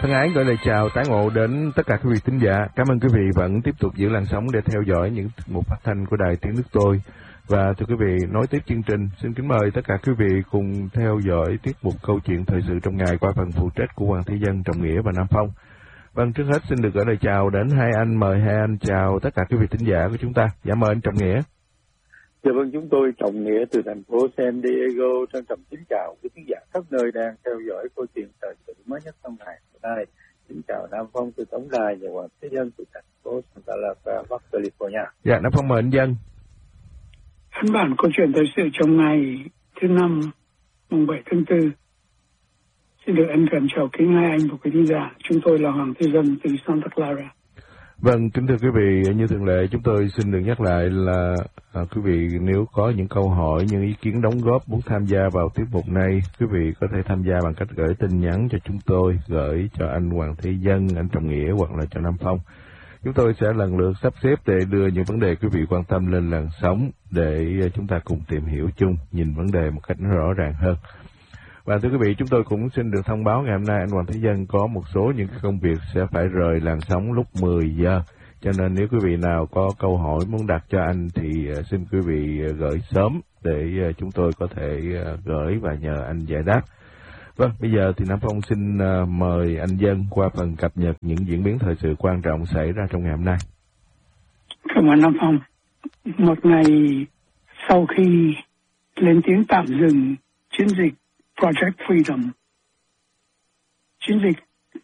Thân ái gửi lời chào tái ngộ đến tất cả quý vị thính giả. Cảm ơn quý vị vẫn tiếp tục giữ làn sóng để theo dõi những tiết mục phát thanh của Đài Tiếng Nước Tôi. Và thưa quý vị, nối tiếp chương trình, xin kính mời tất cả quý vị cùng theo dõi tiết mục câu chuyện thời sự trong ngày qua phần phụ trách của Hoàng Thế Dân, Trọng Nghĩa và Nam Phong. Vâng, trước hết xin được gửi lời chào đến hai anh, mời hai anh chào tất cả quý vị thính giả của chúng ta. Dạ mời anh Trọng Nghĩa. Dạ vâng, chúng tôi Trọng Nghĩa từ thành phố San Diego trân trọng kính chào quý khán giả khắp nơi đang theo dõi câu chuyện thời sự mới nhất trong ngày hôm nay. Kính chào Nam Phong từ tổng đài và Hoàng Thế Dân từ thành phố Santa Clara, Bắc California. Dạ, Nam Phong mời anh Dân. Ấn bản câu chuyện thời sự trong ngày thứ năm, mùng 7 tháng 4. Xin được ân cần chào kính hai anh và quý khán giả. Chúng tôi là Hoàng Thế Dân từ Santa Clara. Vâng, kính thưa quý vị, như thường lệ chúng tôi xin được nhắc lại là quý vị nếu có những câu hỏi, những ý kiến đóng góp muốn tham gia vào tiết mục này, quý vị có thể tham gia bằng cách gửi tin nhắn cho chúng tôi, gửi cho anh Hoàng Thế Dân, anh Trọng Nghĩa hoặc là cho Nam Phong. Chúng tôi sẽ lần lượt sắp xếp để đưa những vấn đề quý vị quan tâm lên làn sóng để chúng ta cùng tìm hiểu chung, nhìn vấn đề một cách rõ ràng hơn. Và thưa quý vị, chúng tôi cũng xin được thông báo ngày hôm nay anh Hoàng Thế Dân có một số những công việc sẽ phải rời làn sóng lúc 10 giờ. Cho nên nếu quý vị nào có câu hỏi muốn đặt cho anh thì xin quý vị gửi sớm để chúng tôi có thể gửi và nhờ anh giải đáp. Vâng, bây giờ thì Nam Phong xin mời anh Dân qua phần cập nhật những diễn biến thời sự quan trọng xảy ra trong ngày hôm nay. Cảm ơn Nam Phong. Một ngày sau khi lên tiếng tạm dừng chiến dịch Project Freedom, chiến dịch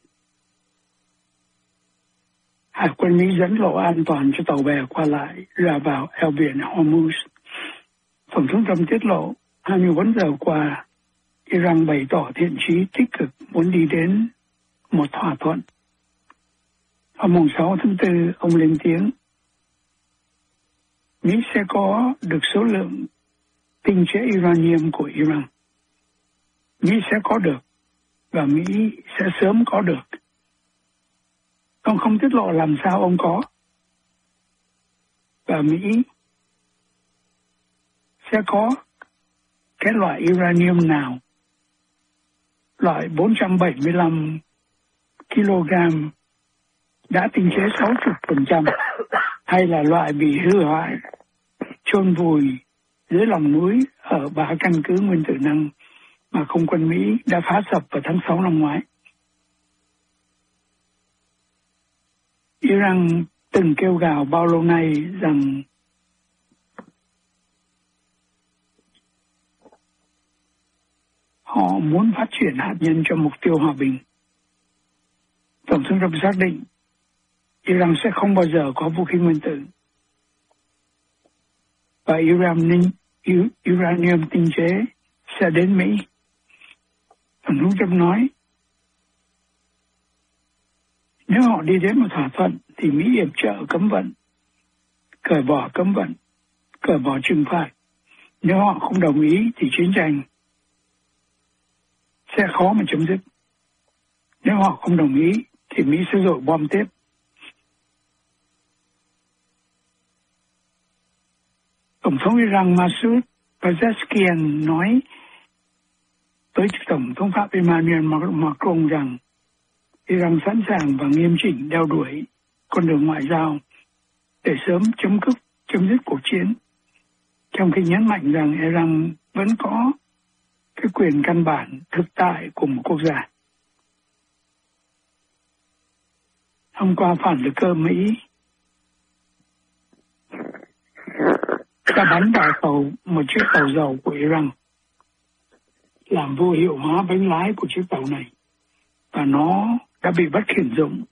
Hải quân Mỹ dẫn lộ an toàn cho tàu bè qua lại ra vào eo biển Hormuz. Tổng thống Trump tiết lộ 24 giờ qua, Iran bày tỏ thiện chí tích cực muốn đi đến một thỏa thuận. Hôm mùng 6 tháng 4, ông lên tiếng Mỹ sẽ có được số lượng tinh chế uranium của Iran. Mỹ sẽ có được, và Mỹ sẽ sớm có được. Ông không tiết lộ làm sao ông có. Và Mỹ sẽ có cái loại uranium nào, loại 475 kg đã tinh chế 60%, hay là loại bị hư hại, chôn vùi dưới lòng núi ở 3 căn cứ nguyên tử năng mà không quân Mỹ đã phá sập vào tháng 6 năm ngoái. Iran từng kêu gào bao lâu nay rằng họ muốn phát triển hạt nhân cho mục tiêu hòa bình. Tổng thống Trump xác định Iran sẽ không bao giờ có vũ khí nguyên tử. Và uranium tinh chế sẽ đến Mỹ. Tổng thống Trump nói, nếu họ đi đến một thỏa thuận thì Mỹ yểm trợ cấm vận, cởi bỏ cấm vận, cởi bỏ trừng phạt. Nếu họ không đồng ý thì chiến tranh sẽ khó mà chấm dứt. Nếu họ không đồng ý thì Mỹ sẽ dội bom tiếp. Tổng thống Iran Masoud Pezeshkian nói với Tổng thống Pháp Emmanuel Macron rằng Iran sẵn sàng và nghiêm chỉnh đeo đuổi con đường ngoại giao để sớm chấm dứt cuộc chiến, trong khi nhấn mạnh rằng Iran vẫn có cái quyền căn bản thực tại của một quốc gia. Hôm qua phản lực cơ Mỹ đã bắn vào một chiếc tàu dầu của Iran, làm vô hiệu hóa bánh lái của chiếc tàu này, và nó đã bị bắt khiển dụng.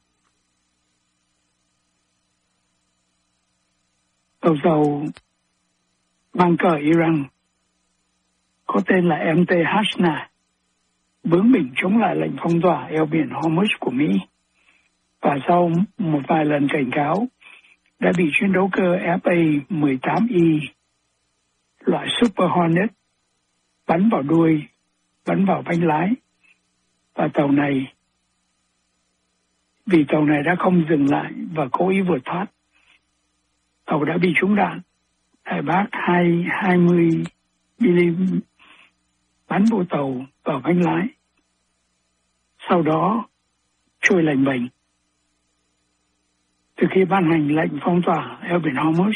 Tàu dầu mang cờ Iran có tên là MT Hasna bướng bỉnh chống lại lệnh phong tỏa eo biển Hormuz của Mỹ, và sau một vài lần cảnh cáo đã bị chiến đấu cơ FA-18E loại Super Hornet bắn vào đuôi, bắn vào bánh lái. Và vì tàu này đã không dừng lại và cố ý vượt thoát, tàu đã bị trúng đạn đại bác 20 mm bắn vô tàu vào bánh lái. Sau đó trôi lành bềnh. Từ khi ban hành lệnh phong tỏa eo biển Hormuz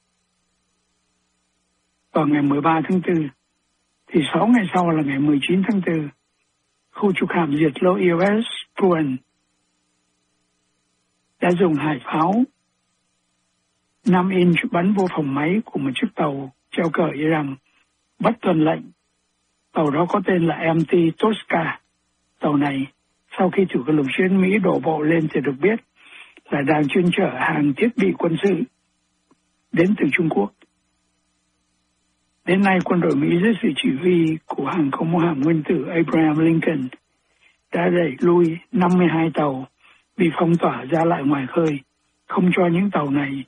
vào ngày 13 tháng 4, thì 6 ngày sau là ngày 19 tháng 4, khu trục hạm diệt lô USS Truman đã dùng hải pháo 5 inch bắn vô phòng máy của một chiếc tàu treo cờ Iran, bắt tuân lệnh. Tàu đó có tên là MT Tosca. Tàu này, sau khi chủ lực chiến Mỹ đổ bộ lên thì được biết là đang chuyên chở hàng thiết bị quân sự đến từ Trung Quốc. Đến nay, quân đội Mỹ dưới sự chỉ huy của hàng không mẫu hạm nguyên tử Abraham Lincoln đã đẩy lui 52 tàu bị phong tỏa ra lại ngoài khơi, không cho những tàu này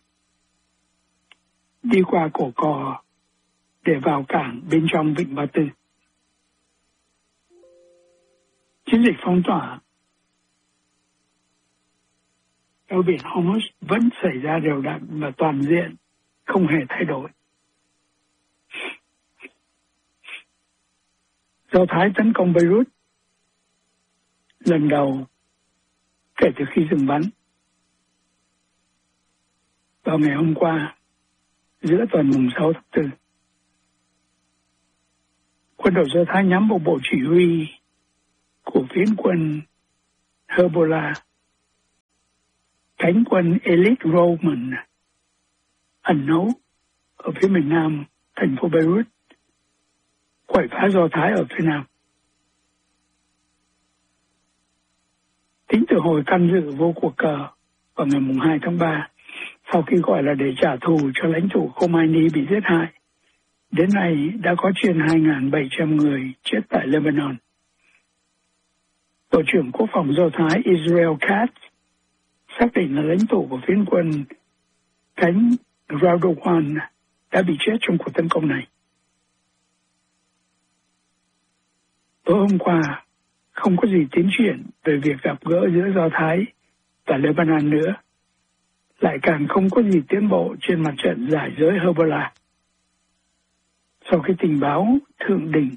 đi qua cổ cò để vào cảng bên trong vịnh Ba Tư. Chiến dịch phong tỏa eo biển Hormuz vẫn xảy ra đều đặn và toàn diện, không hề thay đổi. Do Thái tấn công Beirut lần đầu kể từ khi dừng bắn vào ngày hôm qua, giữa tuần mùng 6 tháng 4. Quân đội Do Thái nhắm vào bộ chỉ huy của phiến quân Hezbollah, cánh quân Elite Roman ẩn náu ở phía miền nam thành phố Beirut, quậy phá Do Thái ở phía nam. Tính từ hồi can dự vô cuộc cờ vào ngày 2 tháng 3, sau khi gọi là để trả thù cho lãnh tụ Khomeini bị giết hại, đến nay đã có trên 2.700 người chết tại Lebanon. Bộ trưởng Quốc phòng Do Thái Israel Katz xác định là lãnh tụ của phiến quân cánh Radovan đã bị chết trong cuộc tấn công này. Tối hôm qua, không có gì tiến triển về việc gặp gỡ giữa Do Thái và Lebanon nữa, lại càng không có gì tiến bộ trên mặt trận giải giới Hezbollah. Sau khi tình báo thượng đỉnh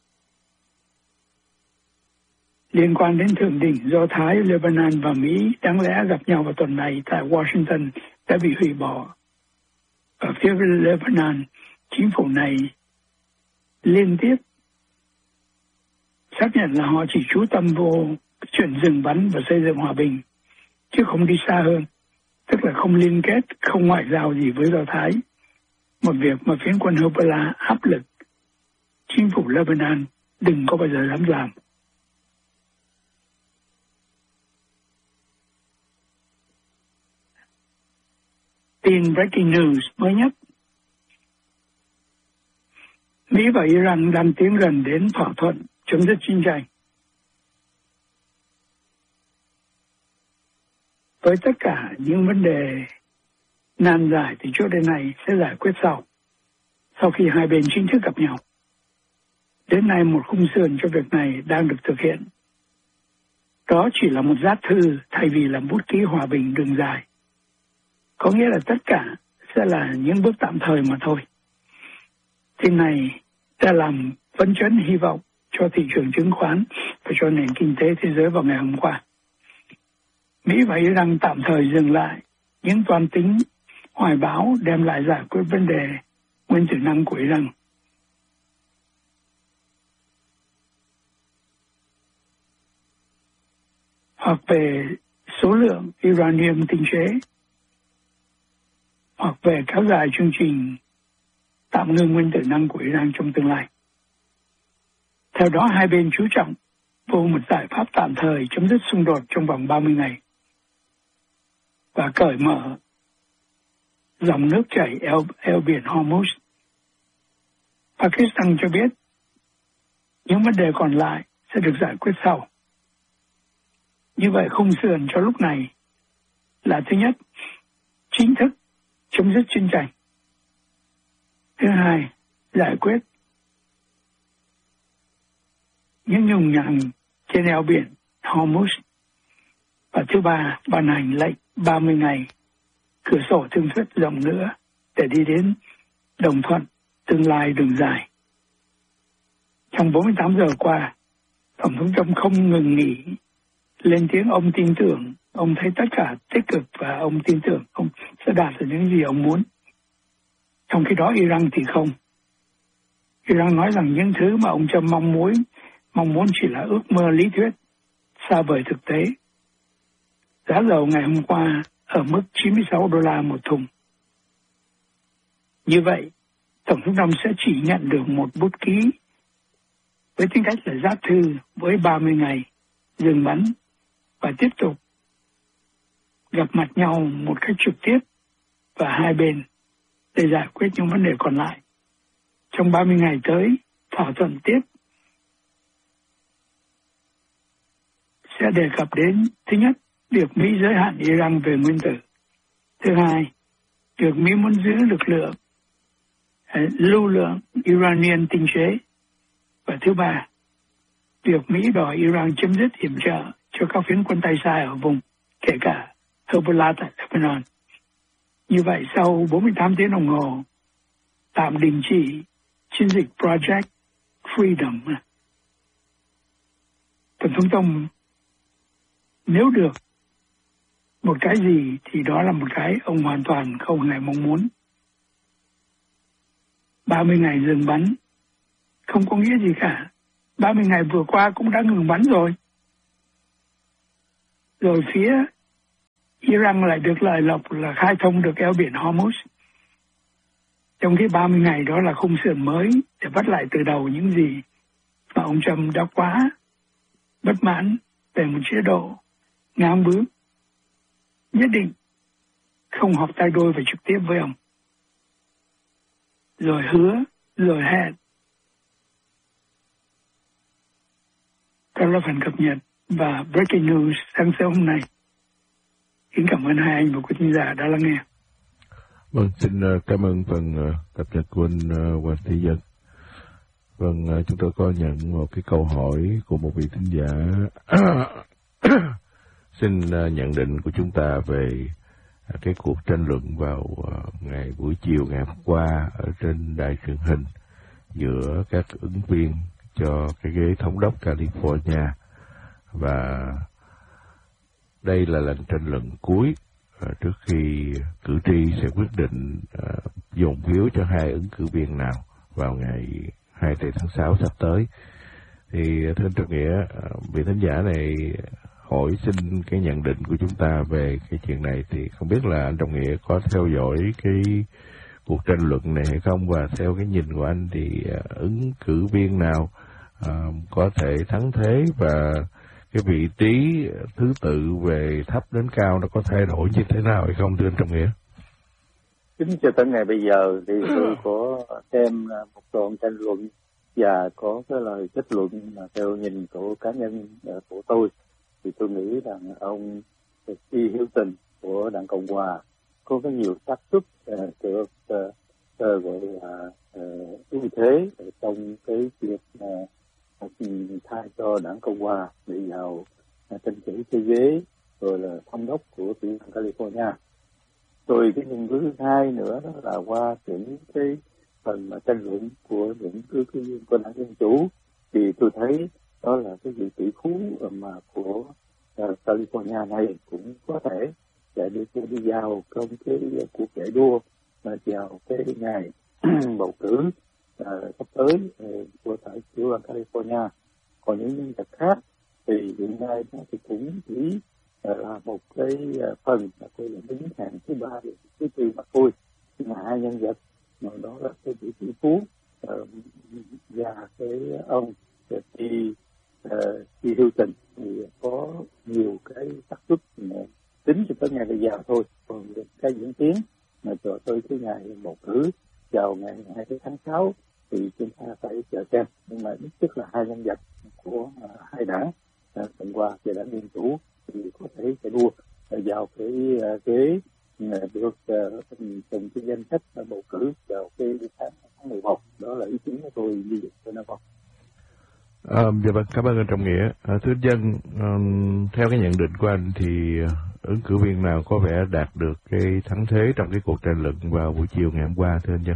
liên quan đến thượng đỉnh Do Thái, Lebanon và Mỹ đáng lẽ gặp nhau vào tuần này tại Washington đã bị hủy bỏ. Ở phía Lebanon, chính phủ này liên tiếp xác nhận là họ chỉ chú tâm vô chuyện dừng bắn và xây dựng hòa bình, chứ không đi xa hơn, tức là không liên kết, không ngoại giao gì với Do Thái. Một việc mà phiến quân Hezbollah áp lực chính phủ Lebanon đừng có bao giờ dám làm. Tin breaking news mới nhất. Mỹ và Iran đang tiến gần đến thỏa thuận chấm dứt chiến tranh. Với tất cả những vấn đề nan giải thì trước đây này sẽ giải quyết sau khi hai bên chính thức gặp nhau. Đến nay một khung sườn cho việc này đang được thực hiện. Đó chỉ là một giáp thư thay vì là bút ký hòa bình đường dài. Có nghĩa là tất cả sẽ là những bước tạm thời mà thôi. Tin này đã làm phấn chấn hy vọng cho thị trường chứng khoán và cho nền kinh tế thế giới vào ngày hôm qua. Mỹ và Iran tạm thời dừng lại những toan tính hoài bão đem lại giải quyết vấn đề nguyên tử năng của Iran. Hoặc về số lượng uranium tinh chế, hoặc về kéo dài chương trình tạm ngưng nguyên tử năng của Iran trong tương lai. Theo đó, hai bên chú trọng vô một giải pháp tạm thời chấm dứt xung đột trong vòng 30 ngày và cởi mở dòng nước chảy eo biển Hormuz. Pakistan cho biết những vấn đề còn lại sẽ được giải quyết sau. Như vậy khung sườn cho lúc này là thứ nhất, chính thức chấm dứt chiến tranh. Thứ hai, giải quyết những nhung nhằng trên eo biển Hormuz. Và thứ ba, ban hành lệnh 30 ngày cửa sổ thương thuyết rộng nữa để đi đến đồng thuận tương lai đường dài. Trong 48 giờ qua, Tổng thống Trump không ngừng nghỉ lên tiếng ông tin tưởng, ông thấy tất cả tích cực và ông tin tưởng ông sẽ đạt được những gì ông muốn. Trong khi đó Iran thì không. Iran nói rằng những thứ mà ông Trump mong muốn chỉ là ước mơ lý thuyết, xa vời thực tế. Giá dầu ngày hôm qua ở mức $96 một thùng. Như vậy, Tổng thống Trump sẽ chỉ nhận được một bút ký với tính cách là giáp thư với 30 ngày dừng bắn và tiếp tục gặp mặt nhau một cách trực tiếp và hai bên để giải quyết những vấn đề còn lại. Trong 30 ngày tới, thỏa thuận tiếp sẽ đề cập đến, thứ nhất, việc Mỹ giới hạn Iran về nguyên tử. Thứ hai, việc Mỹ muốn giữ lưu lượng Iranian tinh chế. Và thứ ba, việc Mỹ đòi Iran chấm dứt yểm trợ cho các phiến quân tay sai ở vùng, kể cả Hezbollah tại Lebanon. Như vậy, sau 48 tiếng đồng hồ tạm đình chỉ chiến dịch Project Freedom, Tổng thống Trump nếu được một cái gì thì đó là một cái ông hoàn toàn không hề mong muốn. 30 ngày dừng bắn không có nghĩa gì cả. 30 ngày vừa qua cũng đã ngừng bắn rồi. Rồi phía Iran lại được lợi lộc là khai thông được eo biển Hormuz. Trong cái 30 ngày đó là khung sườn mới để bắt lại từ đầu những gì mà ông Trump đã quá bất mãn về một chế độ ngang bướng, nhất định không họp tay đôi và trực tiếp với ông. Rồi hứa, rồi hẹn. Đó là phần cập nhật và breaking news sáng sớm hôm nay. Kính cảm ơn hai anh và quý thính giả đã lắng nghe. Vâng, xin cảm ơn phần cập nhật của anh Hoàng Thị Dân. Vâng, chúng tôi có nhận một cái câu hỏi của một vị thính giả. Xin nhận định của chúng ta về cái cuộc tranh luận vào buổi chiều ngày hôm qua ở trên đài truyền hình giữa các ứng viên cho cái ghế thống đốc California, và đây là lần tranh luận cuối trước khi cử tri sẽ quyết định dồn phiếu cho hai ứng cử viên nào vào ngày 2 tháng 6 sắp tới. Thì thưa anh Trọng Nghĩa, vị thính giả này hỏi xin cái nhận định của chúng ta về cái chuyện này, thì không biết là anh Trọng Nghĩa có theo dõi cái cuộc tranh luận này hay không, và theo cái nhìn của anh thì ứng cử viên nào có thể thắng thế, và cái vị trí thứ tự về thấp đến cao nó có thay đổi như thế nào hay không, thưa anh Trọng Nghĩa? Chính cho tới ngày bây giờ thì tôi có xem một đoạn tranh luận và có cái lời kết luận mà theo nhìn của cá nhân của tôi, thì tôi nghĩ rằng ông Steve Hilton của Đảng Cộng Hòa có cái nhiều xác suất được gọi là ưu thế trong cái việc thay cho Đảng Cộng Hòa để vào tranh cử cái ghế rồi là thống đốc của tiểu bang California. Rồi cái nhìn thứ hai nữa đó là qua những cái phần mà tranh luận của những cái viên của Đảng Dân Chủ, thì tôi thấy đó là cái vị tỷ phú mà của California này cũng có thể sẽ đi vào trong cái cuộc chạy đua mà vào cái ngày bầu cử sắp tới của tại tiểu bang California. Còn những nhân vật khác thì hiện nay nó thì cũng chỉ là một cái phần là tôi là đứng hàng thứ ba và thứ tư mà thôi. Nhưng mà hai nhân vật mà đó là cái vị tỷ phú và cái ông Steve Hilton thì có nhiều cái xác suất tính cho tới ngày bây giờ thôi. Còn cái diễn tiến mà cho tới cái ngày bầu cử vào ngày 2 tháng 6 thì chúng ta phải chờ xem. Nhưng mà ít nhất là hai nhân vật của hai đảng Cộng hòa và Đảng Dân Chủ thì có thể sẽ đua vào cái ghế được từng cái danh sách bầu cử vào cái tháng 11. Đó là ý kiến của tôi như vậy thôi nào không? Dạ vâng, cảm ơn anh Trọng Nghĩa. Thưa Dân, theo cái nhận định của anh thì ứng cử viên nào có vẻ đạt được cái thắng thế trong cái cuộc tranh luận vào buổi chiều ngày hôm qua, thưa anh Dân?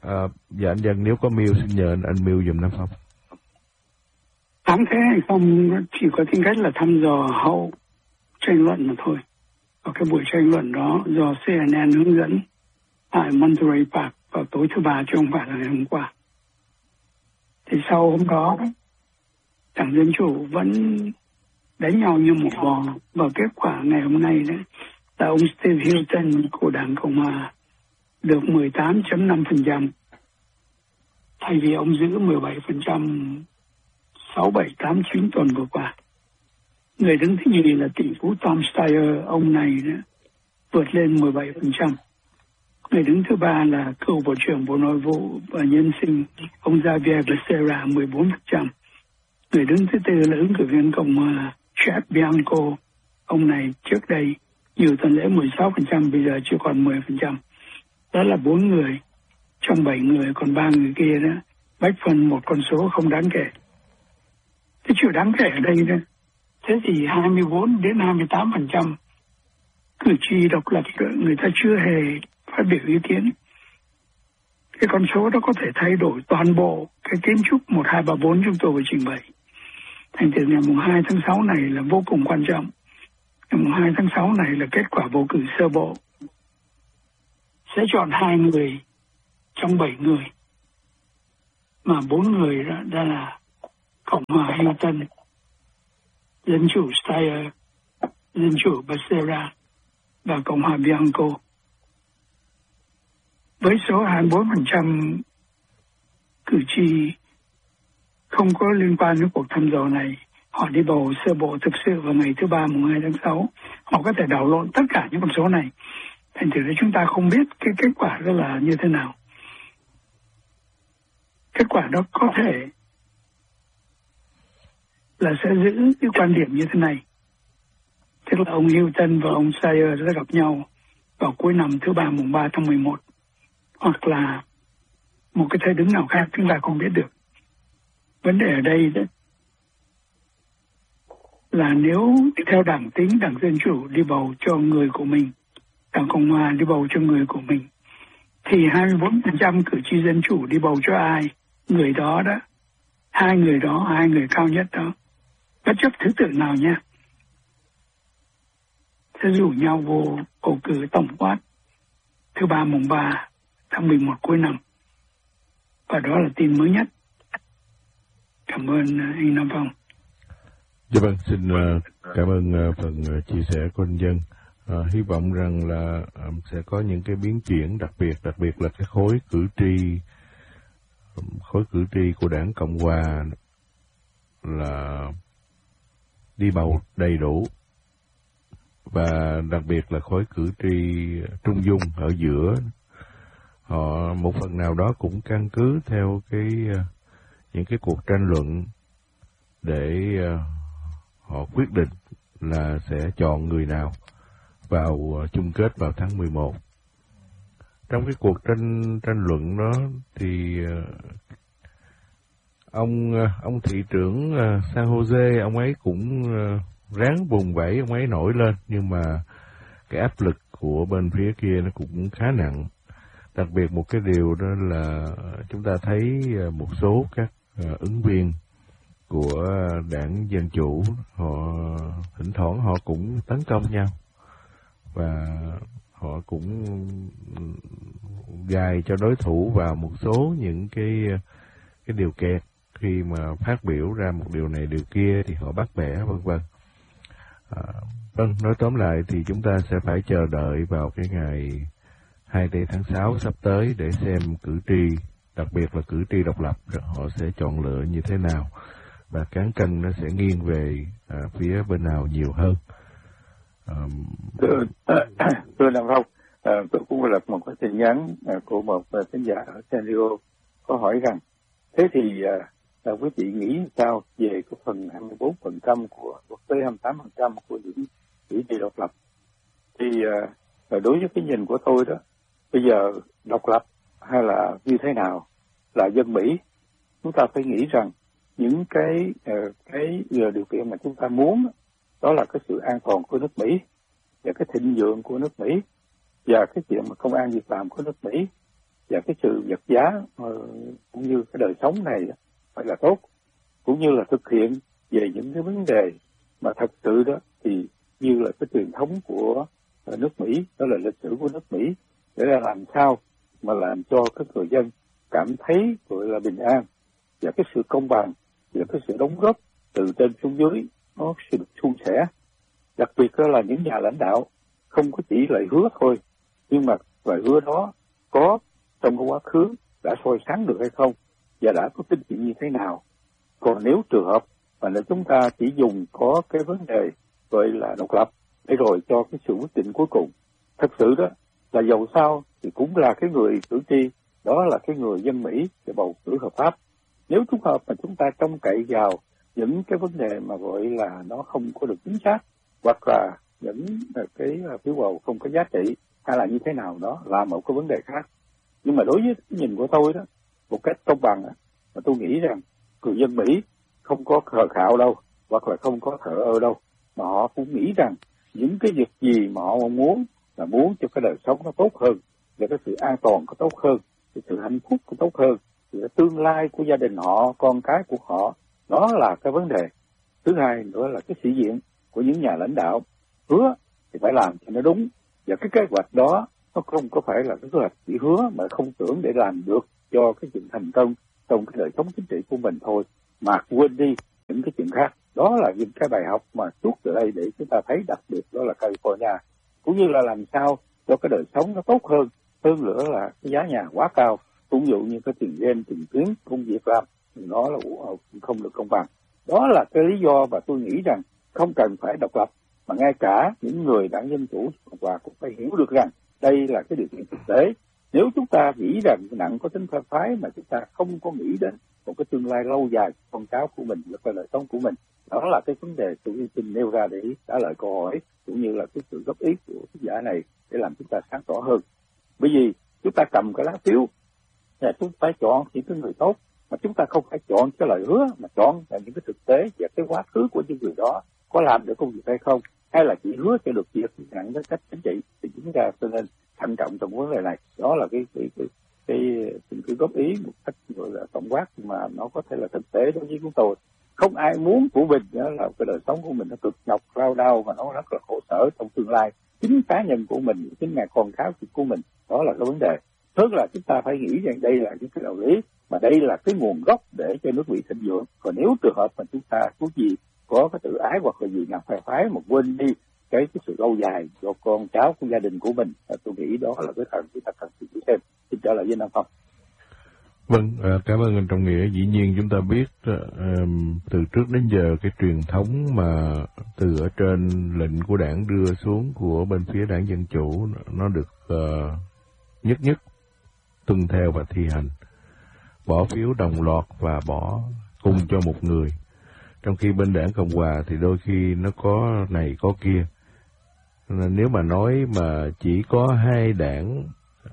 Dạ anh Dân, nếu có mail xin nhờ anh mail giùm Nam Phong. Đáng thế hay không chỉ có tính cách là thăm dò hậu tranh luận mà thôi. Và cái buổi tranh luận đó do CNN hướng dẫn tại Monterey Park vào tối thứ Ba chứ không phải là ngày hôm qua. Thì sau hôm đó, Đảng Dân Chủ vẫn đánh nhau như một bò, và kết quả ngày hôm nay đấy là ông Steve Hilton của Đảng Cộng Hòa được 18.5%, thay vì ông giữ 17% 6, 7, 8, 9 tuần vừa qua. Người đứng thứ nhì là tỷ phú Tom Steyer, ông này đó, vượt lên 17%. Người đứng thứ ba là cựu Bộ trưởng Bộ Nội vụ và Nhân sinh ông Xavier Becerra, 14%. Người đứng thứ tư là ứng cử viên Cộng hòa Chad Bianco. Ông này trước đây nhiều tuần lễ 16%, bây giờ chỉ còn 10%. Đó là 4 người trong 7 người, còn 3 người kia đó bách phân một con số không đáng kể. Cái chuyện đáng kể ở đây đó, thế thì 24 đến 28% cử tri độc lập người ta chưa hề phát biểu ý kiến. Cái con số đó có thể thay đổi toàn bộ cái kiến trúc 1, 2, 3, 4 chúng tôi vừa trình bày. Thành từ ngày 2 tháng 6 này là vô cùng quan trọng. Ngày 2 tháng 6 này là kết quả bầu cử sơ bộ. Sẽ chọn 2 người trong 7 người, mà 4 người đó là Cộng hòa Hilton, Dân chủ Steyer, Dân chủ Becerra và Cộng hòa Bianco. Với số 24% cử tri không có liên quan đến cuộc thăm dò này, họ đi bầu sơ bộ thực sự vào ngày thứ Ba mùng 2 tháng 6. Họ có thể đảo lộn tất cả những con số này. Thành thử ra chúng ta không biết cái kết quả đó là như thế nào. Kết quả đó có thể là sẽ giữ cái quan điểm như thế này. Tức là ông Hilton và ông Steyer sẽ gặp nhau vào cuối năm thứ Ba mùng 3 tháng 11. Hoặc là một cái thế đứng nào khác chúng ta không biết được. Vấn đề ở đây đó là nếu theo đảng tính, Đảng Dân Chủ đi bầu cho người của mình, Đảng Cộng Hòa đi bầu cho người của mình, thì 24% cử tri Dân Chủ đi bầu cho ai? Người đó đó, 2 người đó, 2 người cao nhất đó, bất chấp thứ tự nào nha, sẽ rủ nhau vô bầu cử tổng quát thứ Ba mùng 3 tháng 11 cuối năm. Và đó là tin mới nhất. Cảm ơn anh Nam Phong. Dạ vâng, xin cảm ơn phần chia sẻ của anh Dân. Hy vọng rằng là sẽ có những cái biến chuyển đặc biệt là cái khối cử tri của Đảng Cộng Hòa là đi bầu đầy đủ, và đặc biệt là khối cử tri trung dung ở giữa, họ một phần nào đó cũng căn cứ theo những cái cuộc tranh luận để họ quyết định là sẽ chọn người nào vào chung kết vào tháng 11. Trong cái cuộc tranh luận đó thì ông thị trưởng San Jose, ông ấy cũng ráng vùng vẫy, ông ấy nổi lên, nhưng mà cái áp lực của bên phía kia nó cũng khá nặng. Đặc biệt một cái điều đó là chúng ta thấy một số các ứng viên của Đảng Dân Chủ, họ thỉnh thoảng họ cũng tấn công nhau và họ cũng gài cho đối thủ vào một số những cái điều kẹt, khi mà phát biểu ra một điều này điều kia thì họ bắt bẻ vân vân. Vâng, nói tóm lại thì chúng ta sẽ phải chờ đợi vào cái ngày 2 tháng 6 sắp tới để xem cử tri, đặc biệt là cử tri độc lập, họ sẽ chọn lựa như thế nào và cán cân nó sẽ nghiêng về phía bên nào nhiều hơn. Thưa Nam Phong, tôi cũng là một cái tin nhắn của một khán giả ở San Diego có hỏi rằng thế thì quý vị nghĩ sao về cái phần 24% của tới 28% của những cử tri độc lập? Thì đối với cái nhìn của tôi đó, bây giờ độc lập hay là như thế nào là dân Mỹ, chúng ta phải nghĩ rằng những cái điều kiện mà chúng ta muốn đó là cái sự an toàn của nước Mỹ và cái thịnh vượng của nước Mỹ và cái chuyện mà công ăn việc làm của nước Mỹ và cái sự vật giá cũng như cái đời sống này phải là tốt, cũng như là thực hiện về những cái vấn đề mà thật sự đó thì như là cái truyền thống của nước Mỹ, đó là lịch sử của nước Mỹ, để làm sao mà làm cho các người dân cảm thấy gọi là bình an và cái sự công bằng và cái sự đóng góp từ trên xuống dưới nó sẽ được suôn sẻ. Đặc biệt đó là những nhà lãnh đạo không có chỉ lời hứa thôi, nhưng mà lời hứa đó có trong cái quá khứ đã soi sáng được hay không và đã có kinh nghiệm như thế nào. Còn nếu trường hợp mà nếu chúng ta chỉ dùng có cái vấn đề gọi là độc lập để rồi cho cái sự quyết định cuối cùng, thật sự đó là dầu sao thì cũng là cái người cử tri, đó là cái người dân Mỹ để bầu cử hợp pháp. Nếu trường hợp mà chúng ta trông cậy vào những cái vấn đề mà gọi là nó không có được chính xác, hoặc là những cái phiếu bầu không có giá trị, hay là như thế nào đó là một cái vấn đề khác. Nhưng mà đối với cái nhìn của tôi đó, một cách công bằng mà tôi nghĩ rằng người dân Mỹ không có khờ khạo đâu, hoặc là không có thờ ơ đâu, mà họ cũng nghĩ rằng những cái việc gì mà họ mong muốn là muốn cho cái đời sống nó tốt hơn, và cái sự an toàn có tốt hơn, cái sự hạnh phúc có tốt hơn, cái tương lai của gia đình họ, con cái của họ, đó là cái vấn đề. Thứ hai nữa là cái sĩ diện của những nhà lãnh đạo, hứa thì phải làm cho nó đúng, và cái kế hoạch đó nó không có phải là cái kế hoạch chỉ hứa mà không tưởng để làm được cho cái chuyện thành công trong cái đời sống chính trị của mình thôi, mà quên đi những cái chuyện khác. Đó là những cái bài học mà suốt từ đây để chúng ta thấy, đặc biệt đó là California, cũng như là làm sao cho cái đời sống nó tốt hơn nữa là cái giá nhà quá cao, cũng dụ như cái tiền gen, tiền tuyến, công việc làm thì nó là không được công bằng. Đó là cái lý do mà tôi nghĩ rằng không cần phải độc lập, mà ngay cả những người đảng Dân Chủ và cũng phải hiểu được rằng đây là cái điều kiện thực tế. Nếu chúng ta nghĩ rằng nặng có tính phe phái mà chúng ta không có nghĩ đến một cái tương lai lâu dài con cháu của mình và đời sống của mình, đó là cái vấn đề tôi xin nêu ra để trả lời câu hỏi, cũng như là cái sự góp ý của tác giả này để làm chúng ta sáng tỏ hơn. Bởi vì chúng ta cầm cái lá phiếu và chúng ta phải chọn những cái người tốt, mà chúng ta không phải chọn cái lời hứa, mà chọn là những cái thực tế và cái quá khứ của những người đó có làm được công việc hay không, hay là chỉ hứa cho được việc nặng với cách chính trị. Thì chúng ta cho nên thận trọng trong vấn đề này. Đó là cái góp ý một cách gọi là tổng quát mà nó có thể là thực tế đối với chúng tôi. Không ai muốn của mình đó là cái đời sống của mình nó cực nhọc, lao đao và nó rất là khổ sở trong tương lai. Chính cá nhân của mình, chính ngày con cháu của mình, đó là cái vấn đề. Tức là chúng ta phải nghĩ rằng đây là những cái đạo lý, mà đây là cái nguồn gốc để cho nước Mỹ thịnh vượng. Còn nếu trường hợp mà chúng ta có gì có cái tự ái hoặc là gì nào phe phái mà quên đi cái sự lâu dài cho con cháu của gia đình của mình, tôi nghĩ đó là cái cần chúng ta cần suy nghĩ thêm. Xin trở lại với Nam Phong. Vâng, cảm ơn anh Trọng Nghĩa. Dĩ nhiên chúng ta biết từ trước đến giờ cái truyền thống mà từ ở trên lệnh của đảng đưa xuống của bên phía đảng Dân Chủ nó được nhất tuân theo và thi hành. Bỏ phiếu đồng loạt và bỏ cùng cho một người. Trong khi bên đảng Cộng Hòa thì đôi khi nó có này có kia. Nên nếu mà nói mà chỉ có hai đảng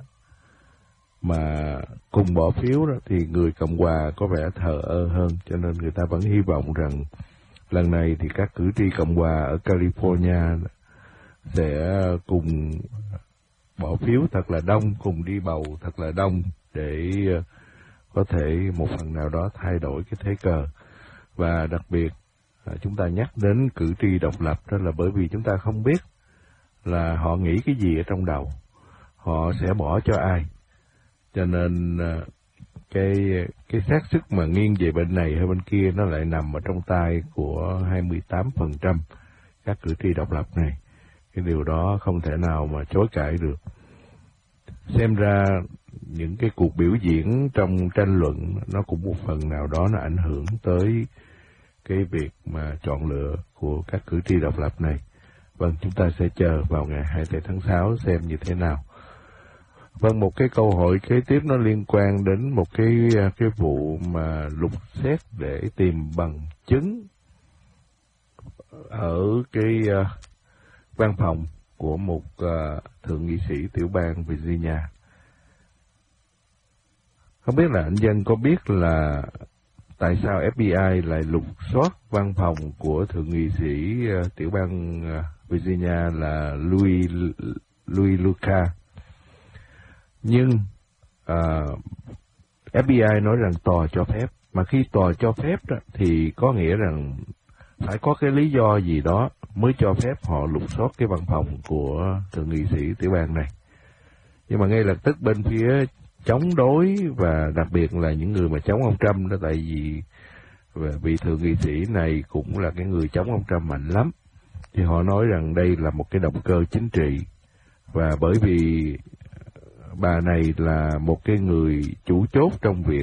mà cùng bỏ phiếu đó thì người Cộng Hòa có vẻ thờ ơ hơn, cho nên người ta vẫn hy vọng rằng lần này thì các cử tri Cộng Hòa ở California sẽ cùng bỏ phiếu thật là đông, cùng đi bầu thật là đông để có thể một phần nào đó thay đổi cái thế cờ. Và đặc biệt chúng ta nhắc đến cử tri độc lập đó là bởi vì chúng ta không biết là họ nghĩ cái gì ở trong đầu, họ sẽ bỏ cho ai. Cho nên cái xác suất mà nghiêng về bên này hay bên kia nó lại nằm ở trong tay của 28% các cử tri độc lập này. Cái điều đó không thể nào mà chối cãi được. Xem ra những cái cuộc biểu diễn trong tranh luận nó cũng một phần nào đó nó ảnh hưởng tới cái việc mà chọn lựa của các cử tri độc lập này. Vâng, chúng ta sẽ chờ vào ngày 27 tháng 6 xem như thế nào. Vâng, một cái câu hỏi kế tiếp nó liên quan đến một cái vụ mà lục xét để tìm bằng chứng ở cái văn phòng của một thượng nghị sĩ tiểu bang Virginia. Không biết là anh Dân có biết là tại sao FBI lại lục soát văn phòng của thượng nghị sĩ tiểu bang Virginia là Louis Luca. Nhưng FBI nói rằng tòa cho phép, mà khi tòa cho phép đó, thì có nghĩa rằng phải có cái lý do gì đó mới cho phép họ lục soát cái văn phòng của thượng nghị sĩ tiểu bang này. Nhưng mà ngay lập tức bên phía chống đối, và đặc biệt là những người mà chống ông Trump đó, tại vì vị thượng nghị sĩ này cũng là cái người chống ông Trump mạnh lắm, thì họ nói rằng đây là một cái động cơ chính trị, và bởi vì bà này là một cái người chủ chốt trong việc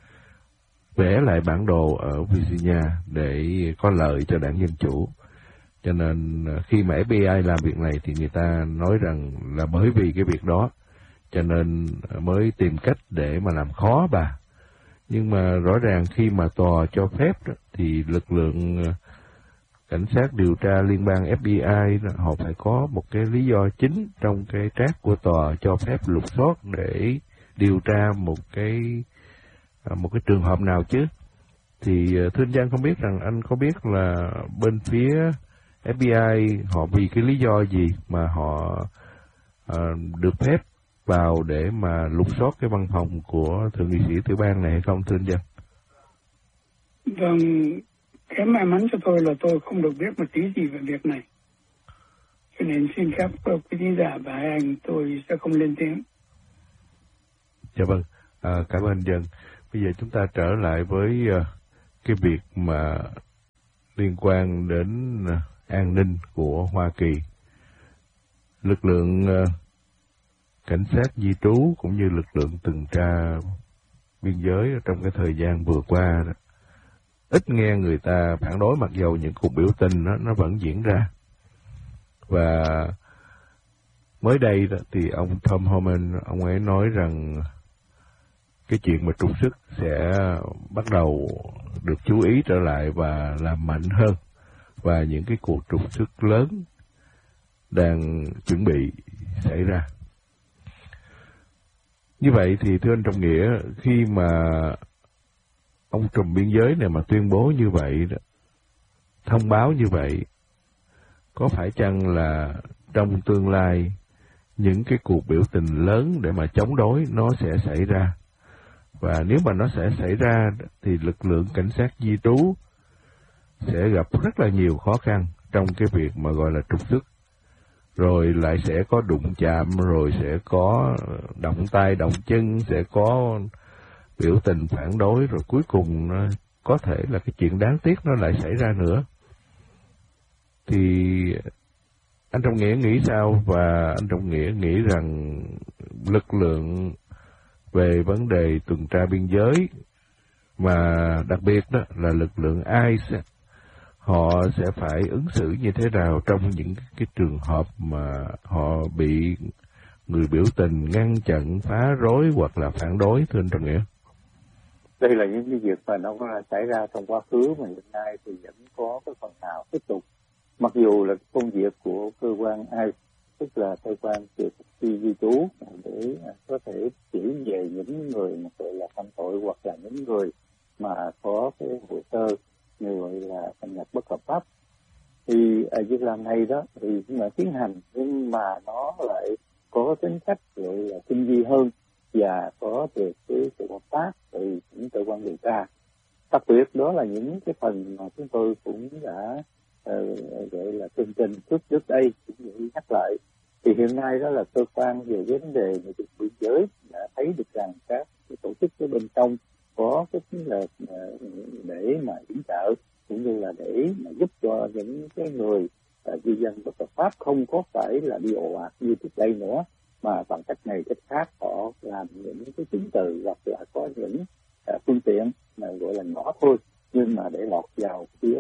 vẽ lại bản đồ ở Virginia để có lợi cho đảng Dân Chủ. Cho nên khi mà FBI làm việc này thì người ta nói rằng là bởi vì cái việc đó cho nên mới tìm cách để mà làm khó bà. Nhưng mà rõ ràng khi mà tòa cho phép đó, thì lực lượng cảnh sát điều tra liên bang FBI đó, họ phải có một cái lý do chính trong cái track của tòa cho phép lục soát để điều tra một cái trường hợp nào chứ. Thì thưa anh Giang, không biết rằng anh có biết là bên phía FBI họ vì cái lý do gì mà họ được phép vào để mà lục soát cái văn phòng của thượng nghị sĩ tiểu bang này hay không, thưa anh Giang? Vâng, cái may mắn cho tôi là tôi không được biết một tí gì về việc này, cho nên xin phép quý khán giả và hai anh tôi sẽ không lên tiếng. Dạ vâng, cảm ơn anh Dân. Bây giờ chúng ta trở lại với cái việc mà liên quan đến an ninh của Hoa Kỳ. Lực lượng cảnh sát di trú cũng như lực lượng tuần tra biên giới trong cái thời gian vừa qua đó, ít nghe người ta phản đối, mặc dầu những cuộc biểu tình đó, nó vẫn diễn ra. Và mới đây đó, thì ông Tom Homan, ông ấy nói rằng cái chuyện mà trục xuất sẽ bắt đầu được chú ý trở lại và làm mạnh hơn, và những cái cuộc trục xuất lớn đang chuẩn bị xảy ra. Như vậy thì thưa anh Trọng Nghĩa, khi mà ông trùm biên giới này mà tuyên bố như vậy, thông báo như vậy, có phải chăng là trong tương lai những cái cuộc biểu tình lớn để mà chống đối nó sẽ xảy ra? Và nếu mà nó sẽ xảy ra thì lực lượng cảnh sát di trú sẽ gặp rất là nhiều khó khăn trong cái việc mà gọi là trục xuất. Rồi lại sẽ có đụng chạm, rồi sẽ có động tay động chân, sẽ có biểu tình phản đối, rồi cuối cùng nó có thể là cái chuyện đáng tiếc nó lại xảy ra nữa. Thì anh Trọng Nghĩa nghĩ sao? Và anh Trọng Nghĩa nghĩ rằng lực lượng về vấn đề tuần tra biên giới, mà đặc biệt đó là lực lượng ICE, họ sẽ phải ứng xử như thế nào trong những cái trường hợp mà họ bị người biểu tình ngăn chặn, phá rối hoặc là phản đối, thưa anh Trọng Nghĩa? Đây là những cái việc mà nó xảy ra trong quá khứ, mà hiện nay thì vẫn có cái phần nào tiếp tục. Mặc dù là công việc của cơ quan ICE, tức là cơ quan di trú, để có thể chỉ về những người mà gọi là phạm tội hoặc là những người mà có cái hồ sơ như vậy là thành nhập bất hợp pháp, thì việc làm này đó thì cũng là tiến hành, nhưng mà nó lại có tính cách gọi là tinh vi hơn và có được cái sự hợp tác từ những cơ quan điều tra. Đặc biệt đó là những cái phần mà chúng tôi cũng đã gọi là chương trình trước đây cũng như nhắc lại, thì hiện nay đó là cơ quan về vấn đề về biên giới đã thấy được rằng các cái tổ chức ở bên trong có cái là để mà yểm trợ, cũng như là để mà giúp cho những cái người di dân bất hợp pháp không có phải là đi ồ ạt như trước đây nữa, mà bằng cách này cách khác họ làm những cái chứng từ hoặc là có những phương tiện mà gọi là nhỏ thôi, nhưng mà để lọt vào phía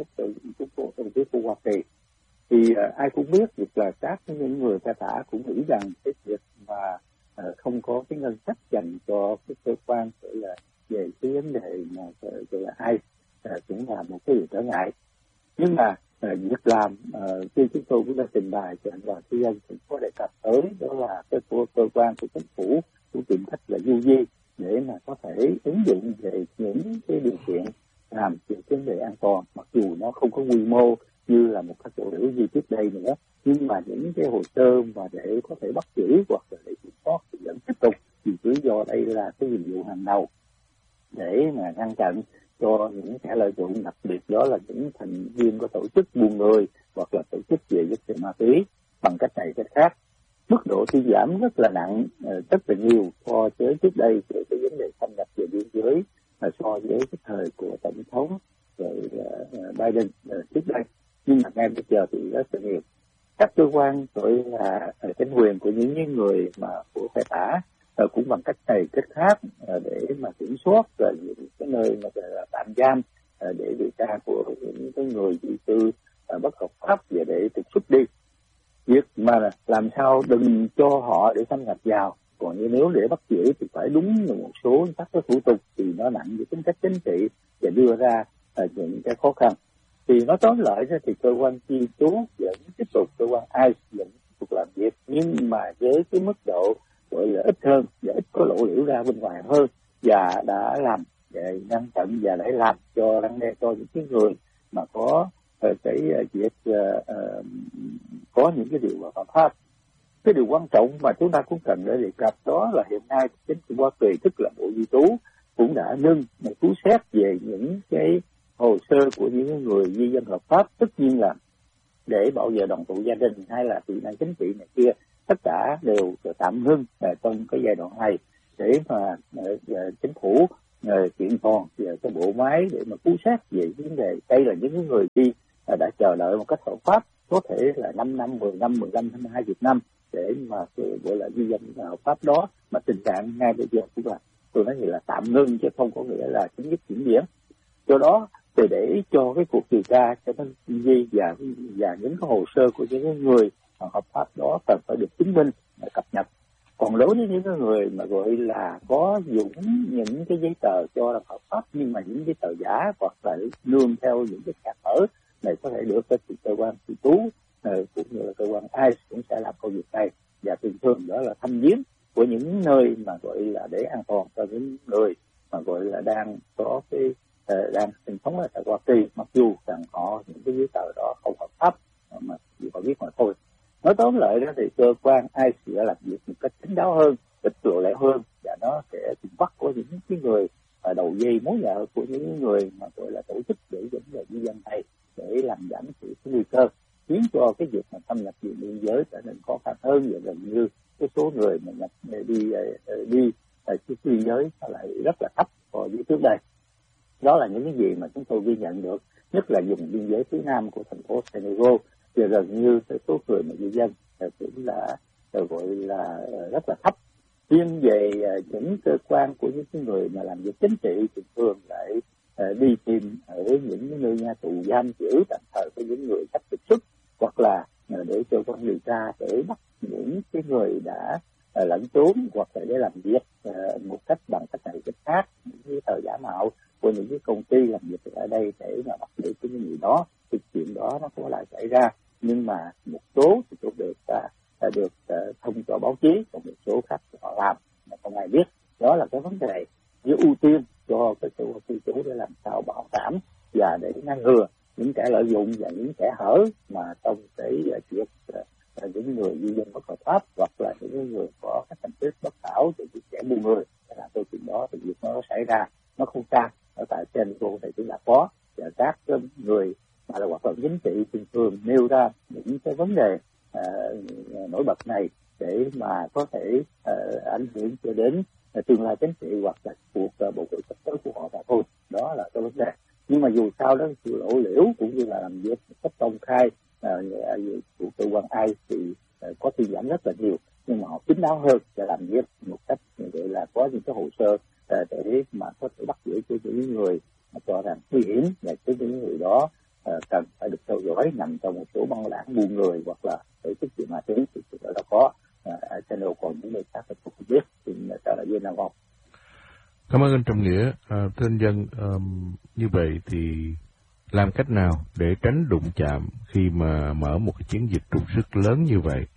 của Hoa Kỳ. Thì ai cũng biết được là các những người ta tả cũng nghĩ rằng cái việc mà không có cái ngân sách dành cho cái cơ quan gọi là về cái vấn đề mà gọi là ai cũng là một cái điều trở ngại. Nhưng mà việc làm khi chúng tôi cũng đã trình bày cho anh Đoàn Thư Dân cũng có đề cập tới, đó là cái cơ quan của chính phủ cũng tìm cách là du di để mà có thể ứng dụng về những cái điều kiện làm về vấn đề an toàn, mặc dù nó không có quy mô như là một cái chỗ biểu gì trước đây nữa, nhưng mà những cái hồ sơ mà để có thể bắt giữ hoặc là để kiểm soát thì vẫn tiếp tục, vì cứ lý do đây là cái nhiệm vụ hàng đầu để mà ngăn chặn cho những kẻ lợi dụng, đặc biệt đó là những thành viên của tổ chức buôn người hoặc là tổ chức về vấn đề ma túy. Bằng cách này cách khác, mức độ suy giảm rất là nặng, rất là nhiều so với trước đây về cái vấn đề xâm nhập về biên giới, so với cái thời của tổng thống rồi Biden trước đây. Nhưng mà ngay bây giờ thì rất là nhiều. Các cơ quan gọi là chính quyền của những người mà của phe tả cũng bằng cách này cách khác để mà kiểm soát những cái nơi mà là tạm giam để điều tra của những cái người di cư bất hợp pháp và để trục xuất đi. Việc mà làm sao đừng cho họ để xâm nhập vào, còn nếu để bắt giữ thì phải đúng một số các cái thủ tục thì nó nặng về tính cách chính trị và đưa ra những cái khó khăn. Thì nói tóm lại thì cơ quan chi trú vẫn tiếp tục, cơ quan ICE vẫn tiếp tục làm việc, nhưng mà với cái mức độ gọi là ít hơn và ít có lộ liễu ra bên ngoài hơn, và đã làm để ngăn chặn và để làm cho răn đe cho những cái người mà có cái việc có những cái điều phạm pháp. Cái điều quan trọng mà chúng ta cũng cần để đề cập đó là hiện nay chính phủ Hoa Kỳ, tức là Bộ Di trú, cũng đã nâng một cú xét về những cái hồ sơ của những người di dân hợp pháp. Tất nhiên là để bảo vệ đoàn tụ gia đình hay là tị nạn chính trị này kia, tất cả đều tạm ngưng trong cái giai đoạn này để mà chính phủ kiện toàn về cái bộ máy để mà cú xét về vấn đề. Đây là những người đi đã chờ đợi một cách hợp pháp, có thể là 5 năm, 10 năm, 15 năm, 20 năm để mà gọi là di dân hợp pháp đó, mà tình trạng ngay bây giờ cũng là tôi nói như là tạm ngưng chứ không có nghĩa là chính thức chuyển biến. Do đó để cho cái cuộc điều tra cho nó di và những cái hồ sơ của những người hợp pháp đó cần phải được chứng minh và cập nhật. Còn đối với những cái người mà gọi là có dùng những cái giấy tờ cho là hợp pháp nhưng mà những giấy tờ giả hoặc là nương theo những cái kẽ hở này có thể được các cơ quan di trú cũng như là cơ quan ICE cũng sẽ làm công việc này, và thường đó là thăm viếng của những nơi mà gọi là để an toàn cho những người mà gọi là đang có cái đang sinh sống ở tại Hoa Kỳ, mặc dù rằng họ những cái giấy tờ đó không hợp pháp mà chỉ có biết mà thôi. Nói tóm lại đó thì cơ quan ICE sẽ làm việc một cách chính đáo hơn, ít lộ lẻ hơn, và nó sẽ bắt của những cái người đầu dây mối nhợ của những người mà gọi là tổ chức để dẫn về di dân này để làm giảm sự nguy cơ, khiến cho cái việc mà xâm nhập về biên giới trở nên khó khăn hơn, và gần như cái số người mà nhập đi cái biên giới nó lại rất là thấp so với trước đây. Đó là những cái gì mà chúng tôi ghi nhận được, nhất là vùng biên giới phía nam của thành phố San Diego, và gần như cái số người mà di dân cũng là gọi là rất là thấp. Riêng về những cơ quan của những người mà làm việc chính trị thì thường lại đi tìm ở những nơi nhà tù giam giữ tạm thời với những người sắp trục xuất, hoặc là để cơ quan điều tra để bắt những cái người đã lẫn trốn, hoặc là để làm việc một cách bằng cách này cách khác, những cái tờ giả mạo của những cái công ty làm việc ở đây để mà bắt được cái người đó. Thì chuyện đó nó có lại xảy ra, nhưng mà một số thì cũng được thông cho báo chí, còn một số khác họ làm mà không ai biết. Đó là cái vấn đề với ưu tiên cho cái cơ quan di trú để làm sao bảo đảm và để ngăn ngừa những kẻ lợi dụng và những kẻ hở mà trong cái việc những người di dân bất hợp pháp hoặc là những người có các thành tích bất hảo thì kẻ buôn người làm câu chuyện đó thì việc nó xảy ra nó không xa. Ở tại San Diego thì chúng ta có, và các người mà là hoạt động chính trị thường nêu ra những cái vấn đề nổi bật này để mà có thể ảnh hưởng cho đến tương lai chính trị hoặc là cuộc bầu cử sắp tới của họ mà thôi. Đó là cái vấn đề. Nhưng mà dù sao đó sự lộ liễu cũng như là làm việc một cách công khai của cơ quan ICE thì có suy giảm rất là nhiều, nhưng mà họ kín đáo hơn và làm việc một cách gọi là có những cái hồ sơ để mà có thể bắt giữ cho những người mà cho rằng nguy hiểm, và cái những người đó cần phải được theo dõi nằm trong một số băng đảng buôn người hoặc là tổ chức chuyện ma túy thì đó đã có. Channel còn những người khác thì không biết thì trả lời viên nào không? Cảm ơn anh Trọng Nghĩa. Thưa anh Dân, như vậy thì làm cách nào để tránh đụng chạm khi mà mở một cái chiến dịch trục xuất lớn như vậy?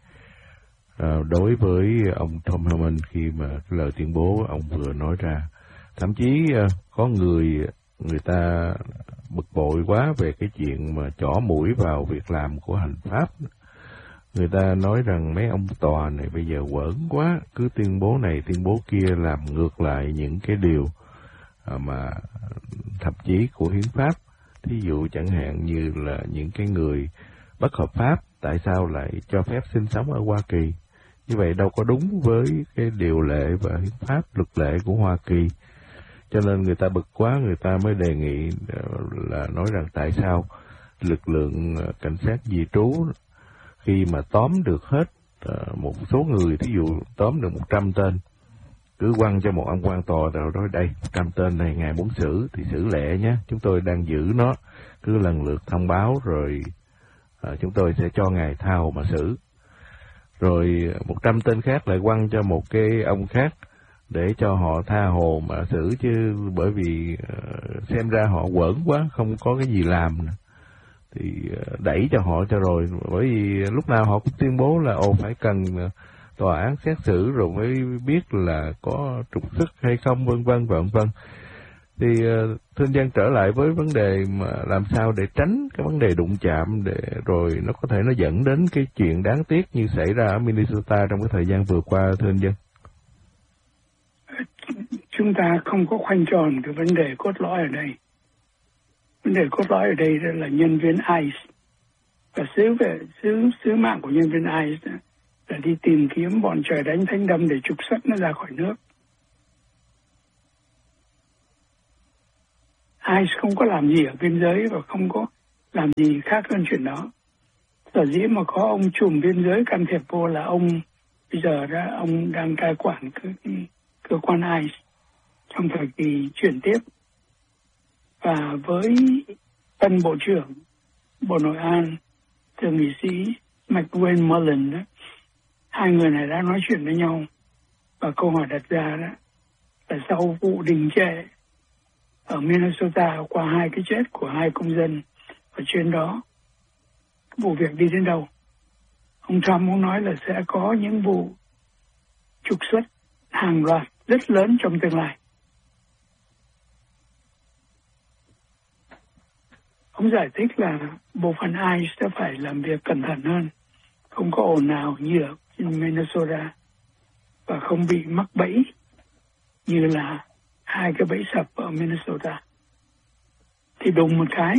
Đối với ông Tom Homan, khi mà cái lời tuyên bố ông vừa nói ra, thậm chí có người ta bực bội quá về cái chuyện mà chỏ mũi vào việc làm của hành pháp, Người ta nói rằng mấy ông tòa này bây giờ quởn quá, cứ tuyên bố này tuyên bố kia, làm ngược lại những cái điều mà thậm chí của hiến pháp. Thí dụ chẳng hạn như là những cái người bất hợp pháp, tại sao lại cho phép sinh sống ở Hoa Kỳ? Như vậy đâu có đúng với cái điều lệ và hiến pháp, luật lệ của Hoa Kỳ. Cho nên người ta bực quá, người ta mới đề nghị là nói rằng tại sao lực lượng cảnh sát di trú khi mà tóm được hết một số người, thí dụ tóm được 100 tên, cứ quăng cho một ông quan tòa rồi nói đây 100 tên này ngài muốn xử thì xử lẹ nhé, chúng tôi đang giữ nó, cứ lần lượt thông báo rồi chúng tôi sẽ cho ngài tha hồ mà xử. Rồi 100 tên khác lại quăng cho một cái ông khác để cho họ tha hồ mà xử, chứ bởi vì xem ra họ quởn quá, không có cái gì làm nữa. Thì đẩy cho họ cho rồi, bởi vì lúc nào họ cũng tuyên bố là phải cần tòa án xét xử rồi mới biết là có trục xuất hay không, vân vân và vân vân. Thì thưa anh Văn, trở lại với vấn đề mà làm sao để tránh cái vấn đề đụng chạm, để rồi nó có thể nó dẫn đến cái chuyện đáng tiếc như xảy ra ở Minnesota trong cái thời gian vừa qua, thưa anh Văn. Chúng ta không có khoanh tròn cái vấn đề cốt lõi ở đây. Vấn đề cốt lõi ở đây là nhân viên ICE, và sứ mạng của nhân viên ICE là đi tìm kiếm bọn trời đánh thánh đâm để trục xuất nó ra khỏi nước. ICE không có làm gì ở biên giới và không có làm gì khác hơn chuyện đó. Sở dĩ mà có ông trùm biên giới can thiệp vô là ông bây giờ ông đang cai quản cơ quan ICE trong thời kỳ chuyển tiếp. Và với tân Bộ trưởng Bộ Nội an, thượng nghị sĩ McWayne Mullen đó, hai người này đã nói chuyện với nhau, và câu hỏi đặt ra đó là sau vụ đình trệ ở Minnesota qua hai cái chết của hai công dân ở trên đó, vụ việc đi đến đâu? Ông Trump muốn nói là sẽ có những vụ trục xuất hàng loạt rất lớn trong tương lai. Ông giải thích là bộ phận ICE sẽ phải làm việc cẩn thận hơn, không có ồn ào như ở Minnesota, và không bị mắc bẫy như là hai cái bẫy sập ở Minnesota. Thì đùng một cái,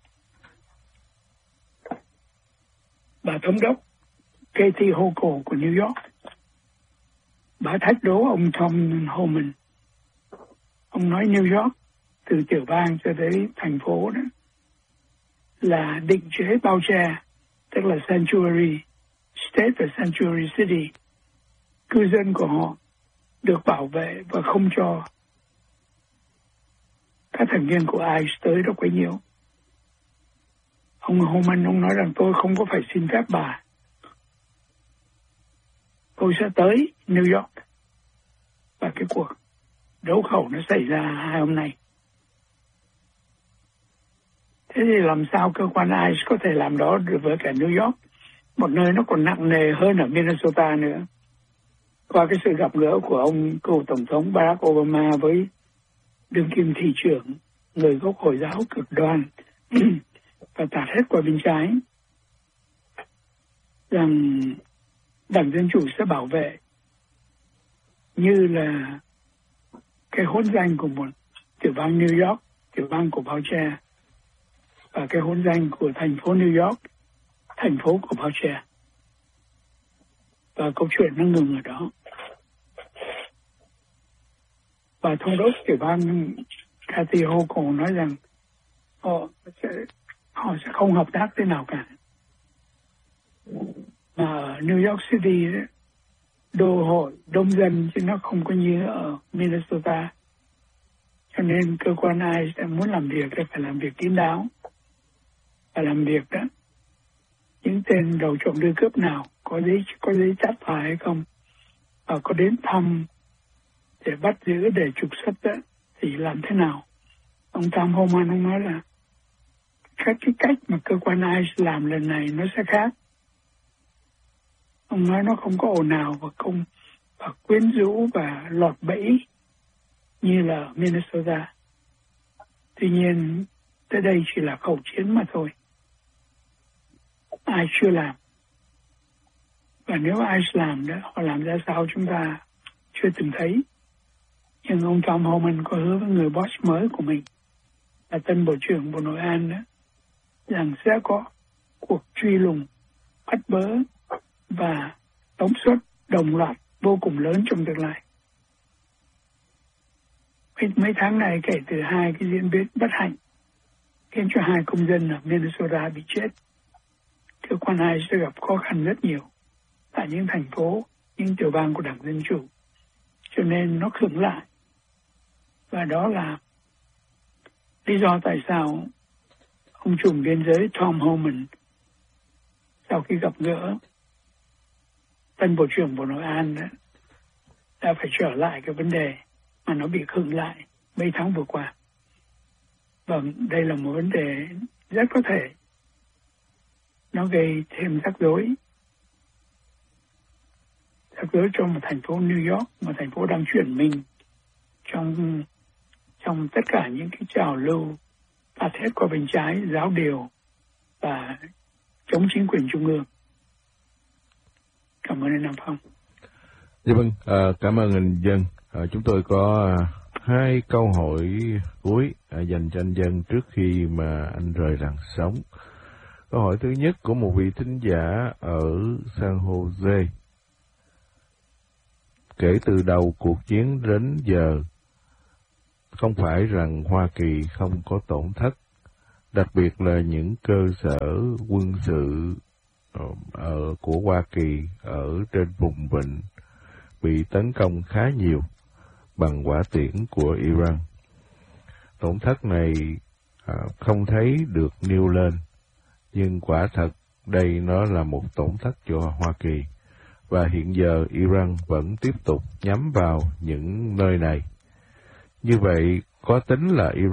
bà thống đốc Kathy Hochul của New York, bà thách đố ông Tom Homan. Ông nói New York từ tiểu bang cho tới thành phố đó là định chế bao che, tức là sanctuary state và sanctuary city. Cư dân của họ được bảo vệ và không cho các thành viên của ICE tới đó quấy nhiễu. Ông Homan ông nói rằng tôi không có phải xin phép bà, tôi sẽ tới New York. Và cái cuộc đấu khẩu nó xảy ra hai hôm nay. Thế thì làm sao cơ quan ICE có thể làm đó được với cả New York, một nơi nó còn nặng nề hơn ở Minnesota nữa? Qua cái sự gặp gỡ của ông cựu Tổng thống Barack Obama với đương kim thị trưởng, người gốc Hồi giáo cực đoan và tạt hết qua bên trái, rằng Đảng Dân Chủ sẽ bảo vệ như là cái hôn danh của một tiểu bang New York, tiểu bang của bao che, và cái hôn danh của thành phố New York, thành phố của bao che. Và câu chuyện nó ngừng ở đó. Và thống đốc tiểu bang Kathy Hochul nói rằng họ sẽ không hợp tác thế nào cả. Mà ở New York City đó, đô hội đông dân chứ nó không có như ở Minnesota. Cho nên cơ quan ICE sẽ muốn làm việc thì phải làm việc kín đáo. Và làm việc đó, những tên đầu trộm đưa cướp nào có giấy chắt phải hay không, và có đến thăm để bắt giữ, để trục xuất đó, thì làm thế nào? Ông Tom Homan ông nói là cái cách mà cơ quan ICE làm lần này nó sẽ khác. Ông nói nó không có ồn ào và quyến rũ và lọt bẫy như là Minnesota. Tuy nhiên tới đây chỉ là khẩu chiến mà thôi. Ai chưa làm Và nếu Iceland đó, họ làm ra sao chúng ta chưa từng thấy. Nhưng ông Tom Homan có hứa với người boss mới của mình là tân Bộ trưởng Bộ Nội an đó, rằng sẽ có cuộc truy lùng, bắt bớ và tống xuất đồng loạt vô cùng lớn trong tương lai. Mấy tháng này kể từ hai cái diễn biến bất hạnh khiến cho 2 công dân ở Minnesota bị chết, cơ quan này sẽ gặp khó khăn rất nhiều tại những thành phố, những tiểu bang của Đảng Dân Chủ, cho nên nó khựng lại. Và đó là lý do tại sao ông trùm biên giới Tom Homan sau khi gặp gỡ tân Bộ trưởng Bộ Nội an đã phải trở lại cái vấn đề mà nó bị khựng lại mấy tháng vừa qua. Và đây là một vấn đề rất có thể nó gây thêm rắc rối cho một thành phố New York, một thành phố đang chuyển mình trong tất cả những cái trào lưu phạt hết qua bên trái, giáo điều và chống chính quyền trung ương. Cảm ơn anh Nam Phong. Dạ vâng, cảm ơn anh Dân. Chúng tôi có 2 câu hỏi cuối dành cho anh Dân trước khi mà anh rời làng sống. Câu hỏi thứ nhất của một vị thính giả ở San Jose. Kể từ đầu cuộc chiến đến giờ, không phải rằng Hoa Kỳ không có tổn thất, đặc biệt là những cơ sở quân sự của Hoa Kỳ ở trên vùng vịnh bị tấn công khá nhiều bằng hỏa tiễn của Iran. Tổn thất này không thấy được nêu lên, nhưng quả thật đây nó là một tổn thất cho Hoa Kỳ, và hiện giờ Iran vẫn tiếp tục nhắm vào những nơi này. Như vậy, có tính là Iran